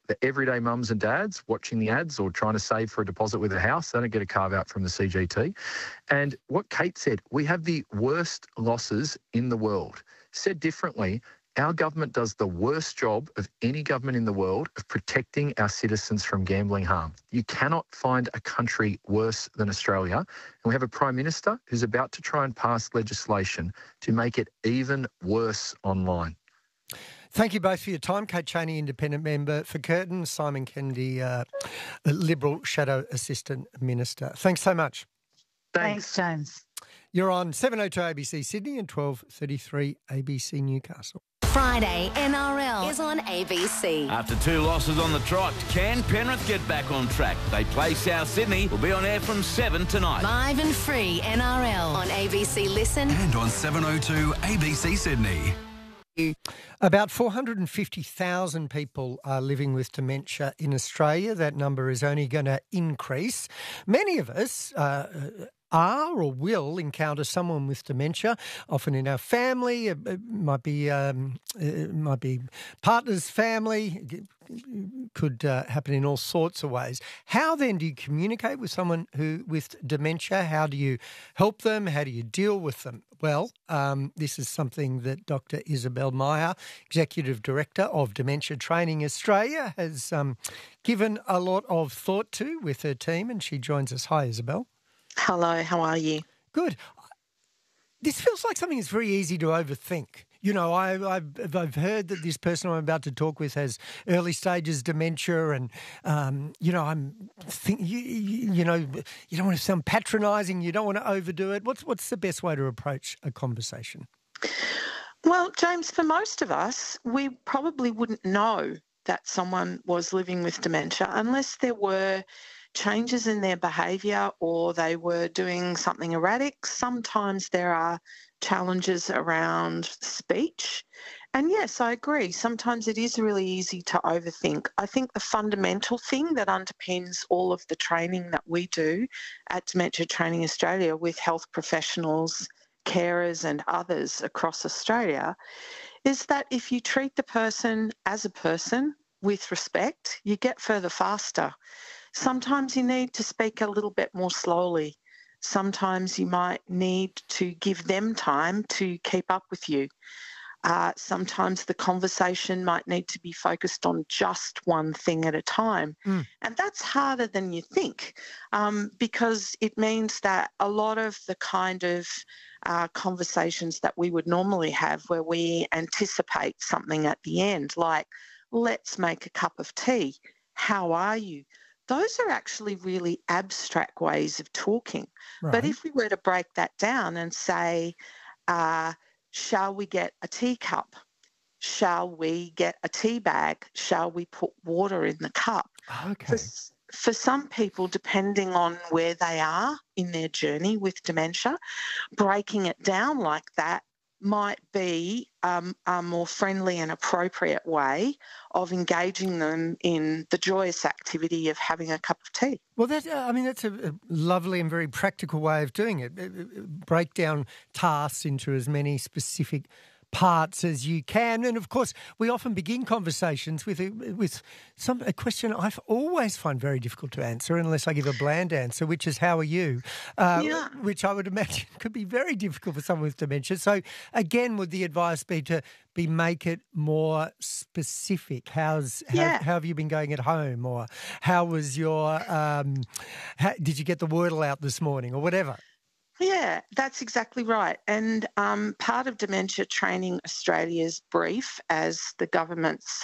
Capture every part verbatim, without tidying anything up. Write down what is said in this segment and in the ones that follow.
the everyday mums and dads watching the ads or trying to save for a deposit with a house. They don't get a carve out from the C G T. And what Kate said, we have the worst losses in the world. Said differently, our government does the worst job of any government in the world of protecting our citizens from gambling harm. You cannot find a country worse than Australia. And we have a Prime Minister who's about to try and pass legislation to make it even worse online. Thank you both for your time. Kate Chaney, Independent Member for Curtin, Simon Kennedy, uh, Liberal Shadow Assistant Minister. Thanks so much. Thanks, Thanks James. You're on seven oh two A B C Sydney and twelve thirty-three A B C Newcastle. Friday N R L is on A B C. After two losses on the trot, can Penrith get back on track? They play South Sydney. We'll be on air from seven tonight. Live and free N R L on A B C Listen and on seven oh two A B C Sydney. About four hundred fifty thousand people are living with dementia in Australia. That number is only going to increase. Many of us uh, are or will encounter someone with dementia, often in our family. It, it might be um, it might be partner's family. It could uh, happen in all sorts of ways. How then do you communicate with someone who with dementia? How do you help them? How do you deal with them? Well, um, this is something that Doctor Isabel Meyer, Executive Director of Dementia Training Australia, has um, given a lot of thought to with her team, and she joins us. Hi, Isabel. Hello, how are you? Good. This feels like something that's very easy to overthink. You know, I, I've, I've heard that this person I'm about to talk with has early stages dementia, and um, you know, I'm think you, you, you know, you don't want to sound patronising. You don't want to overdo it. What's what's the best way to approach a conversation? Well, James, for most of us, we probably wouldn't know that someone was living with dementia unless there were changes in their behaviour or they were doing something erratic. Sometimes there are challenges around speech. And yes, I agree. Sometimes it is really easy to overthink. I think the fundamental thing that underpins all of the training that we do at Dementia Training Australia with health professionals, carers and others across Australia is that if you treat the person as a person with respect, you get further faster. Sometimes you need to speak a little bit more slowly. Sometimes you might need to give them time to keep up with you. Uh, sometimes the conversation might need to be focused on just one thing at a time. Mm. And that's harder than you think um, because it means that a lot of the kind of uh, conversations that we would normally have where we anticipate something at the end, like, let's make a cup of tea. How are you? Those are actually really abstract ways of talking. Right. But if we were to break that down and say, uh, shall we get a teacup? Shall we get a tea bag? Shall we put water in the cup? Okay. For, for some people, depending on where they are in their journey with dementia, breaking it down like that might be um, a more friendly and appropriate way of engaging them in the joyous activity of having a cup of tea. Well, that uh, I mean, that's a, a lovely and very practical way of doing it. Break down tasks into as many specific parts as you can. And of course, we often begin conversations with a, with some a question I always find very difficult to answer unless I give a bland answer, which is how are you? Uh, yeah. Which I would imagine could be very difficult for someone with dementia. So again, would the advice be to be make it more specific? How's how, yeah. how have you been going at home, or how was your um, how, did you get the Wordle out this morning, or whatever? Yeah, that's exactly right. And um, part of Dementia Training Australia's brief as the government's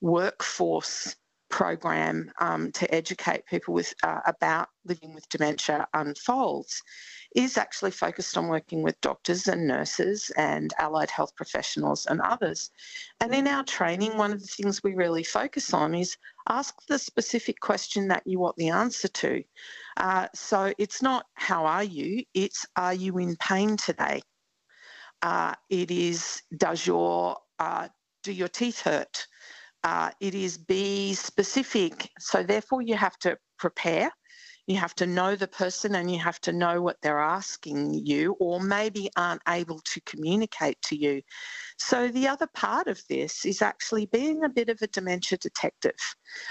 workforce program um, to educate people with uh, about living with dementia unfolds is actually focused on working with doctors and nurses and allied health professionals and others. And in our training, one of the things we really focus on is ask the specific question that you want the answer to. Uh, so it's not how are you, it's are you in pain today? Uh, it is does your uh, do your teeth hurt? Uh, it is be specific. So therefore you have to prepare. You have to know the person and you have to know what they're asking you or maybe aren't able to communicate to you. So the other part of this is actually being a bit of a dementia detective.